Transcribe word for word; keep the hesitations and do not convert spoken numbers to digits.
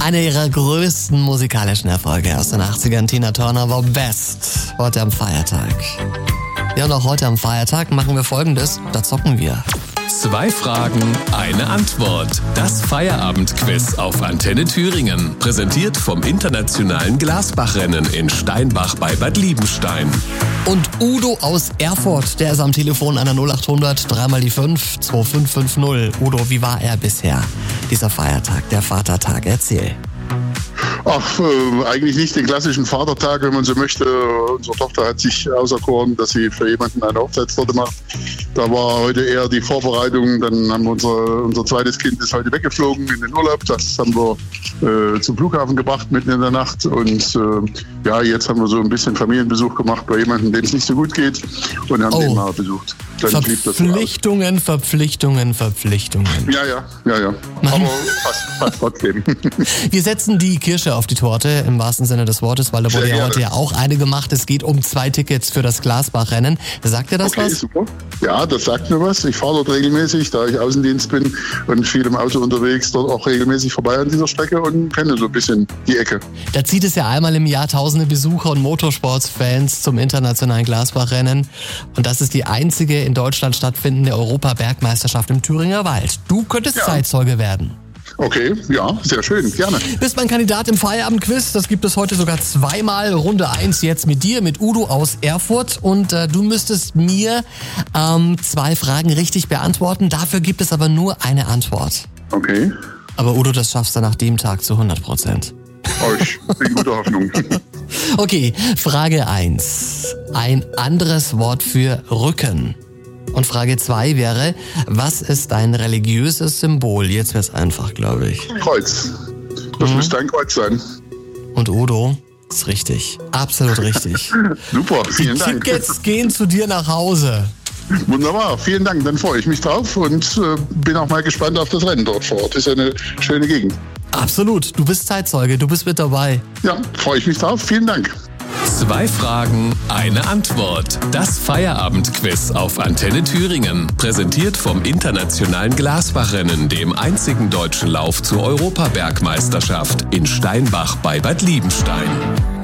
Eine ihrer größten musikalischen Erfolge aus den achtzigern, Tina Turner, war Best. Heute am Feiertag. Ja, und auch heute am Feiertag machen wir Folgendes, da zocken wir. Zwei Fragen, eine Antwort. Das Feierabendquiz auf Antenne Thüringen. Präsentiert vom internationalen Glasbachrennen in Steinbach bei Bad Liebenstein. Und Udo aus Erfurt, der ist am Telefon an der null acht hundert, dreimal die fünf, zwei fünf fünf null. Udo, wie war er bisher? Dieser Feiertag, der Vatertag, erzähl. Ach, äh, eigentlich nicht den klassischen Vatertag, wenn man so möchte. Unsere Tochter hat sich auserkoren, dass sie für jemanden eine Hochzeitstorte macht. Da war heute eher die Vorbereitung. Dann haben wir unser, unser zweites Kind ist heute weggeflogen in den Urlaub. Das haben wir äh, zum Flughafen gebracht mitten in der Nacht. Und äh, ja, jetzt haben wir so ein bisschen Familienbesuch gemacht bei jemandem, dem es nicht so gut geht. Und haben Oh. den mal besucht. Dann blieb das so aus. Verpflichtungen, Verpflichtungen, Verpflichtungen. Ja, ja, ja, ja. Aber fast, fast trotzdem. Wir setzen die Kirsche auf die Torte, im wahrsten Sinne des Wortes, weil da wurde Sehr ja gerne. heute ja auch eine gemacht. Es geht um zwei Tickets für das Glasbachrennen. Sagt dir das Okay, was? super. Ja, das sagt mir was. Ich fahre dort regelmäßig, da ich Außendienst bin und viel im Auto unterwegs, dort auch regelmäßig vorbei an dieser Strecke und kenne so ein bisschen die Ecke. Da zieht es ja einmal im Jahr tausende Besucher und Motorsportsfans zum internationalen Glasbachrennen. Und das ist die einzige in Deutschland stattfindende Europabergmeisterschaft im Thüringer Wald. Du könntest Ja. Zeitzeuge werden. Okay, ja, sehr schön, gerne. Bist mein Kandidat im Feierabendquiz. Das gibt es heute sogar zweimal. Runde eins jetzt mit dir, mit Udo aus Erfurt. Und äh, du müsstest mir ähm, zwei Fragen richtig beantworten. Dafür gibt es aber nur eine Antwort. Okay, Aber Udo, das schaffst du nach dem Tag zu hundert Prozent. euch bin gute Hoffnung. Okay, Frage eins. Ein anderes Wort für Rücken. Und Frage zwei wäre, was ist dein religiöses Symbol? Jetzt wird's einfach, glaube ich. Kreuz. Das Mhm. müsste ein Kreuz sein. Und Udo, ist richtig. Absolut richtig. Super, vielen Dank. Tickets gehen zu dir nach Hause. Wunderbar, vielen Dank. Dann freue ich mich drauf und äh, bin auch mal gespannt auf das Rennen dort vor Ort. Ist ja eine schöne Gegend. Absolut. Du bist Zeitzeuge, du bist mit dabei. Ja, freue ich mich drauf. Vielen Dank. Zwei Fragen, eine Antwort. Das Feierabendquiz auf Antenne Thüringen. Präsentiert vom internationalen Glasbachrennen, dem einzigen deutschen Lauf zur Europabergmeisterschaft in Steinbach bei Bad Liebenstein.